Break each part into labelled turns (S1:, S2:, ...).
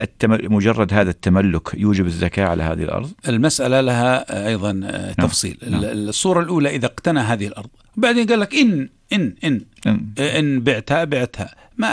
S1: مجرد هذا التملك يوجب الزكاة على هذه الأرض؟
S2: المسألة لها أيضا تفصيل. الصورة الأولى إذا اقتنى هذه الأرض بعدين قال لك إن بعتها، ما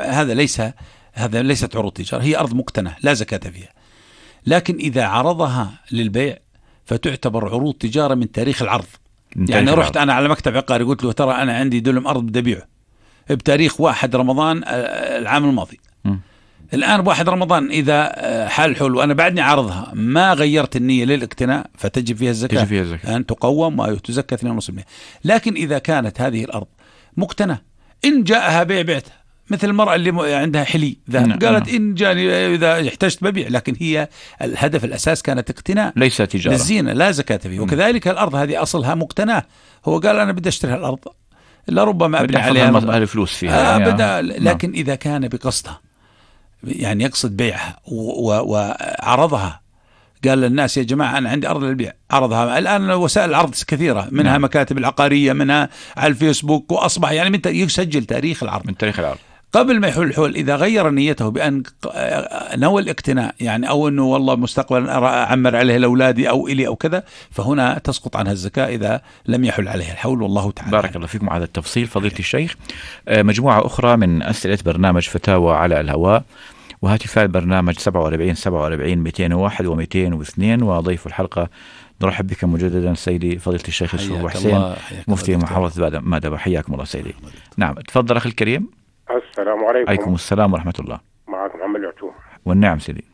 S2: هذا ليست عروض تجارة، هي أرض مقتنى لا زكاة فيها. لكن إذا عرضها للبيع فتعتبر عروض تجارة من تاريخ العرض. يعني رحت أنا على مكتب عقاري قلت له ترى أنا عندي دلم أرض بدي أبيعه بتاريخ 1 رمضان العام الماضي. الآن ب1 رمضان إذا حال حول وأنا بعدني عرضها ما غيرت النية للاقتناء فتجب فيها الزكاة، أن تقوم وتزكى 2.5%. لكن إذا كانت هذه الأرض مقتنى إن جاءها بعتها، مثل المرأة اللي عندها حلي ذهب قالت إن جاني إذا احتجت ببيع، لكن هي الهدف الأساس كانت اقتناء
S1: ليس تجارة
S2: للزينة لا زكاة فيه. وكذلك الأرض هذه أصلها مقتناه، هو قال أنا بدي أشتري الأرض لربما أبني عليها
S1: الفلوس فيها
S2: لكن إذا كان بقصدها يعني يقصد بيعها وعرضها، قال للناس يا جماعة أنا عندي أرض للبيع، عرضها. الآن وسائل العرض كثيرة منها مكاتب العقارية، منها على الفيسبوك، وأصبح يعني يسجل تاريخ العرض
S1: من تاريخ العرض
S2: قبل ما يحول الحول. إذا غير نيته بأن نوى الاقتناء يعني أو أنه والله مستقبلا أعمر عليه لأولادي أو إلي أو كذا، فهنا تسقط عنها الزكاة إذا لم يحل عليه الحول. والله تعالى
S1: بارك الله فيكم على التفصيل فضيلة الشيخ. مجموعة أخرى من أسئلة برنامج فتاوى على الهواء، وهاتفاء البرنامج 47 201 و202. وضيف الحلقة نرحب بك مجددا سيدي فضيلة الشيخ يوسف أبو حسين مفتي محافظة مادبة. حياكم الله سيدي. نعم تفضل أخي الكريم.
S3: السلام عليكم.
S1: عليكم السلام ورحمة الله.
S3: معكم محمد العتوم.
S1: والنعم سيدي.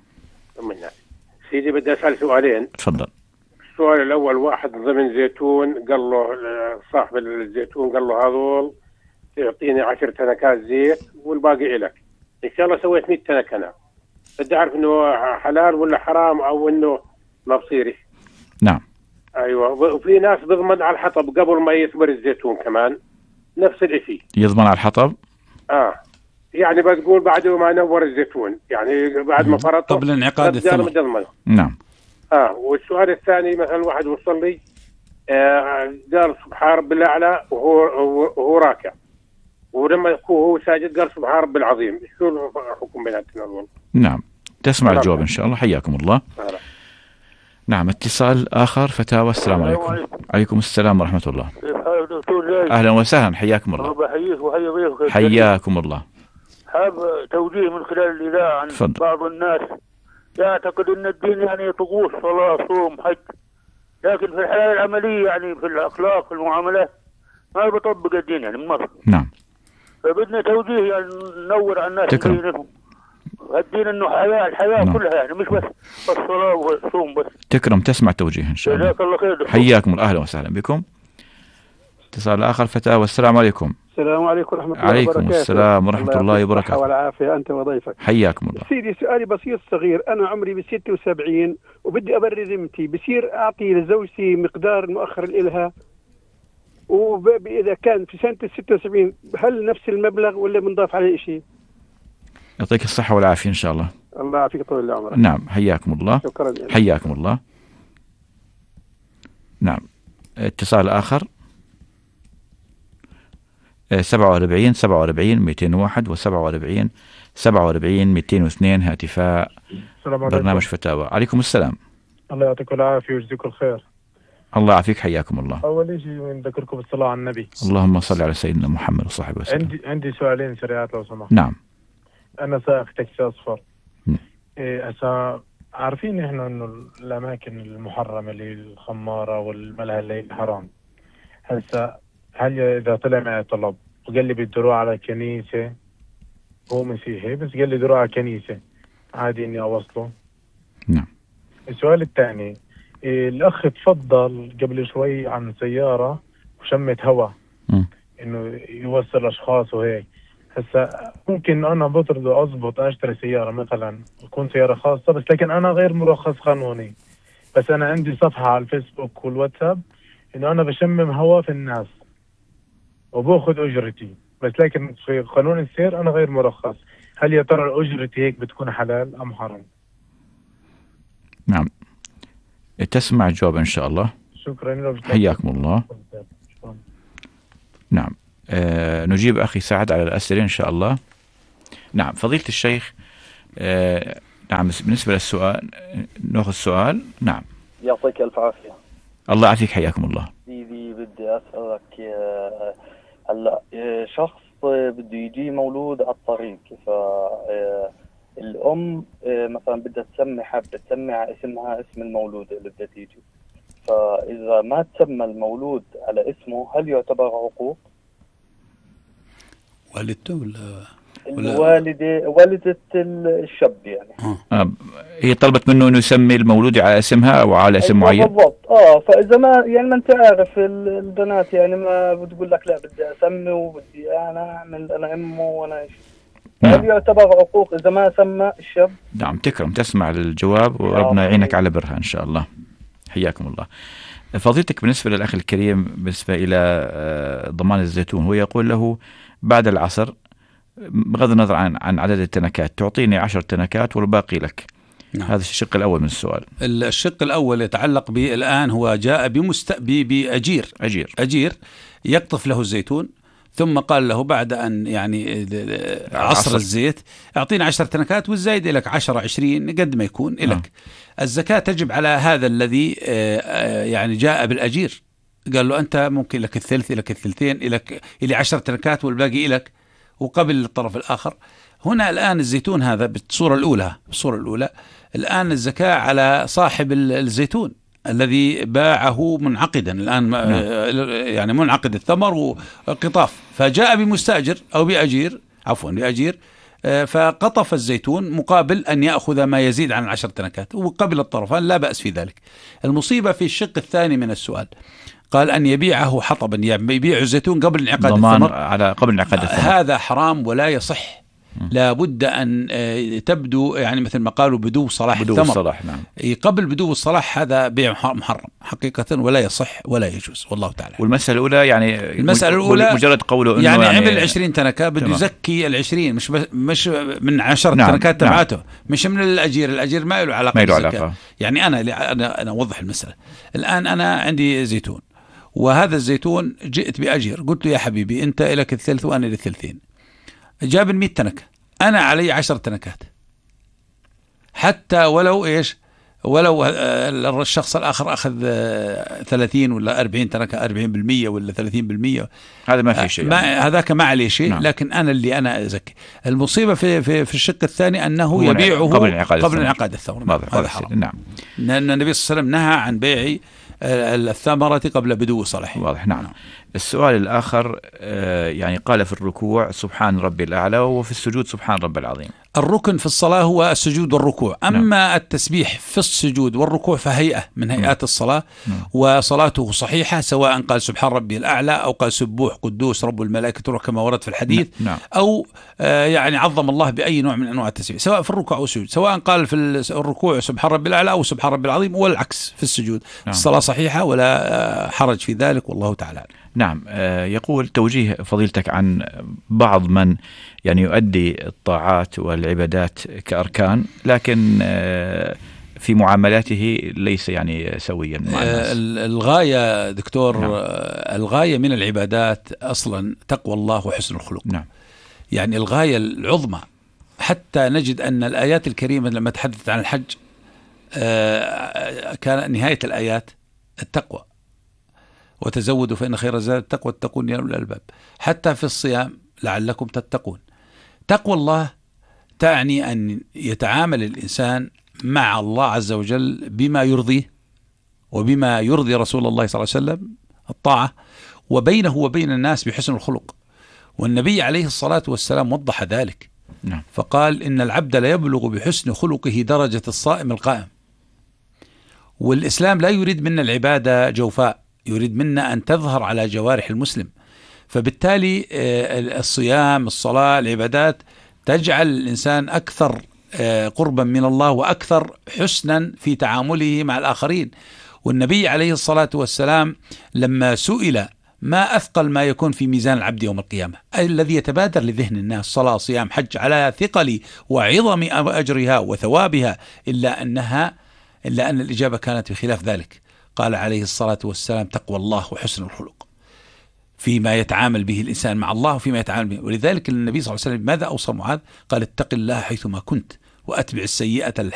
S3: سيدي بدي أسأل سؤالين.
S1: تفضل.
S3: السؤال الأول، واحد ضمن زيتون قال له صاحب الزيتون قال له هذول تعطيني 10 تنكات زيت والباقي إلك، إن شاء الله سويت 100 تنك أنا، بدي أعرف إنه حلال ولا حرام أو إنه ما بصيري.
S1: نعم.
S3: أيوة. وفي ناس بضمن على الحطب قبل ما يثمر الزيتون كمان نفس الشيء.
S1: يضمن على الحطب؟
S3: يعني بتقول بعد ما نور الزيتون يعني بعد ما فرطه
S2: قبل انعقاد الثمر.
S1: نعم.
S3: والسؤال الثاني، مثلا واحد وصل لي قال سبحان رب الأعلى وهو راكع، ولما هو ساجد قال سبحان رب العظيم، شو الحكم بيناتنا والله؟
S1: نعم تسمع الجواب إن شاء الله. حياكم الله. نعم اتصال آخر فتاوى. السلام عليكم. عليكم السلام ورحمة الله. أهلا وسهلا حياكم الله.
S4: بحييك وحيي ضيفك.
S1: حياكم الله.
S4: حاب توجيه من خلال الإذاعة عن بعض الناس يعتقد أن الدين يعني طقوس صلاة صوم حج، لكن في الحياة العملية يعني في الأخلاق في المعاملات ما بيطبق الدين يعني من مرة.
S1: نعم.
S4: فبدنا توجيه يعني ننور على الناس بينهم الدين انه الحياة كلها يعني مش بس الصلاة والصوم بس.
S1: تكرم تسمع توجيه ان شاء الله.
S4: جزاك الله خير.
S1: حياكم الله. اهلا وسهلا بكم. اتصال اخر فتاوى. السلام عليكم.
S5: السلام عليكم ورحمة الله
S1: وبركاته.
S5: عليكم
S1: السلام ورحمة الله وبركاته.
S5: والعافية أنت وضيفك.
S1: حياكم الله.
S5: سيدي سؤالي بسيط صغير، أنا عمري ب76 وبدي أبرر ذمتي، بصير أعطي لزوجتي مقدار المؤخر الإلها، وإذا كان في سنة 76 هل نفس المبلغ ولا بنضاف عليه شيء؟
S1: يعطيك الصحة والعافية إن شاء الله.
S5: الله يعافيك طول العمر.
S1: نعم حياكم الله.
S5: شكرا.
S1: حياكم الله. نعم اتصال آخر 47 201 و47 202 هاتفاء برنامج فتاوى. عليكم السلام.
S6: الله يعطيكم العافية ويجزيكم الخير.
S1: الله يعافيك. حياكم الله.
S6: أول شيء نذكركم بالصلاة على النبي.
S1: اللهم صل على سيدنا محمد وصحبه وسلم.
S6: عندي سؤالين سريعات لو سمحت.
S1: نعم.
S6: أنا سائق تاكسي أصفر. هسا عارفين إحنا إنه الأماكن المحرمة اللي الخمارة والملهى الليل حرام. هسا هل إذا طلع معي طلب وقال لي بده يروح على كنيسة، هو مسيحي بس قال لي بده يروح على كنيسة، عادي إني أوصله؟
S1: نعم.
S6: السؤال الثاني، الأخ تفضل قبل شوي عن سيارة وشمت هواء إنه يوصل أشخاص وهيك. هسا ممكن أنا بطرد أضبط أشتري سيارة مثلا تكون سيارة خاصة، بس لكن أنا غير مرخص قانوني، بس أنا عندي صفحة على الفيسبوك والواتساب إنه أنا بشمم هواء في الناس وبأخذ أجرتي، بس لكن في قانون السير أنا غير مرخص. هل يا ترى أجرتي هيك بتكون حلال أم حرام؟
S1: نعم تسمع الجواب إن شاء الله.
S6: شكرا.
S1: حياكم الله. نعم نجيب أخي سعد على الأسئلة إن شاء الله. نعم فضيلة الشيخ نعم. بالنسبة للسؤال نأخذ السؤال. نعم.
S7: يعطيك ألف عافية.
S1: الله يعافيك، حياكم الله.
S7: سيدي بدي أسألك هلا شخص بده يجي مولود على الطريق، فالأم مثلا بدها تسمي، حابة تسمي على اسمها اسم المولود اللي بدها تيجي، فإذا ما تسمى المولود على اسمه هل يعتبر عقوق؟
S2: والدته ولا
S7: والدة الشاب يعني.
S1: هي طلبت منه انه يسمي المولود على اسمها او على اسم معين.
S7: بالضبط. فاذا ما يعني ما انت عارف البنات يعني ما بتقول لك لا بدي اسمي وبدي انا اعمل انا امه وانا ايش، هل يعتبر عقوق اذا ما سمى الشاب؟
S1: نعم. تكرم تسمع الجواب وربنا يعينك على برها ان شاء الله. حياكم الله. فضيلتك بالنسبة للأخ الكريم بالنسبة إلى ضمان الزيتون، هو يقول له بعد العصر بغض النظر عن عدد التنكات تعطيني 10 تنكات والباقي لك. نعم. هذا الشق الأول من السؤال.
S2: الشق الأول يتعلق بالآن هو جاء بأجير يقطف له الزيتون، ثم قال له بعد أن يعني عصر الزيت أعطينا 10 تنكات والزايد لك 10-20 قد ما يكون لك. الزكاة تجب على هذا الذي يعني جاء بالأجير، قال له أنت ممكن لك الثلث، لك الثلثين، إلى 10 تنكات والباقي لك، وقبل الطرف الآخر. هنا الآن الزيتون هذا بالصورة الأولى الآن الزكاة على صاحب الزيتون الذي باعه منعقدا الآن يعني منعقد الثمر وقطاف، فجاء بمستأجر أو بأجير فقطف الزيتون مقابل أن يأخذ ما يزيد عن 10 تنكات، وقبل الطرفان لا بأس في ذلك. المصيبة في الشق الثاني من السؤال، قال أن يبيعه حطبا، يعني يبيع الزيتون قبل انعقاد الثمر،
S1: قبل انعقاد الثمر.
S2: هذا حرام ولا يصح. لا بد أن تبدو يعني مثل ما قالوا بدو صلاح الثمر.
S1: نعم.
S2: قبل بدو الصلاح هذا بيع محرم حقيقة ولا يصح ولا يجوز، والله تعالى.
S1: والمسألة الأولى يعني مجرد قوله إنه
S2: يعني عمل 20 تنكة بده يزكي 20، مش من 10 تنكات تبعته. نعم. مش من الأجير ما له علاقة بالزكاة. يعني أنا أوضح المسألة. الآن أنا عندي زيتون، وهذا الزيتون جئت بأجير، قلت له يا حبيبي أنت لك الثلث وأنا لي الثلثين، جاب 100 تنكة، أنا علي 10 تنكات، حتى ولو الشخص الآخر أخذ 30 ولا 40 تنكة، 40% ولا 30%،
S1: هذا ما في شيء،
S2: هذاك ما عليه شيء. نعم. لكن أنا أزكي. المصيبة في الشق الثاني أنه يبيعه قبل انعقاد الثمر. هذا حرام. نعم. لأن النبي صلى الله عليه وسلم نهى عن بيع الثمرة قبل بدو صلاحه.
S1: واضح. نعم. السؤال الآخر يعني قال في الركوع سبحان ربي الأعلى، وفي السجود سبحان ربي العظيم.
S2: الركن في الصلاة هو السجود والركوع. أما التسبيح في السجود والركوع فهيئة من هيئات الصلاة، وصلاته صحيحة سواء قال سبحان ربي الأعلى أو قال سبوح قدوس رب الملائكة كما ورد في الحديث، أو يعني عظم الله بأي نوع من أنواع التسبيح، سواء في الركوع أو السجود، سواء قال في الركوع سبحان ربي الأعلى أو سبحان ربي العظيم، والعكس في السجود. الصلاة صحيحة ولا حرج في ذلك، والله تعالى.
S1: نعم. يقول توجيه فضيلتك عن بعض من يعني يؤدي الطاعات والعبادات كأركان، لكن في معاملاته ليس يعني سويا مع الناس.
S2: الغاية دكتور، الغاية من العبادات أصلا تقوى الله وحسن الخلق.
S1: نعم.
S2: يعني الغاية العظمى، حتى نجد أن الآيات الكريمة لما تحدثت عن الحج كان نهاية الآيات التقوى، وتزودوا فإن خير الزاد التقوى اتقون يا أولي الألباب. حتى في الصيام لعلكم تتقون. تقوى الله تعني أن يتعامل الإنسان مع الله عز وجل بما يرضيه وبما يرضي رسول الله صلى الله عليه وسلم الطاعة، وبينه وبين الناس بحسن الخلق. والنبي عليه الصلاة والسلام وضح ذلك.
S1: نعم.
S2: فقال إن العبد لا يبلغ بحسن خلقه درجة الصائم القائم. والإسلام لا يريد منا العبادة جوفاء، يريد منا أن تظهر على جوارح المسلم. فبالتالي الصيام، الصلاة، العبادات تجعل الإنسان أكثر قربا من الله وأكثر حسنا في تعامله مع الآخرين. والنبي عليه الصلاة والسلام لما سئل ما أثقل ما يكون في ميزان العبد يوم القيامة، الذي يتبادر لذهن الناس صلاة صيام حج، على ثقل وعظم أجرها وثوابها، إلا أن الإجابة كانت بخلاف ذلك. قال عليه الصلاة والسلام تقوى الله وحسن الخلق فيما يتعامل به الإنسان مع الله وفيما يتعامل به. ولذلك النبي صلى الله عليه وسلم ماذا أوصى معاذ؟ قال اتق الله حيثما كنت وأتبع السيئة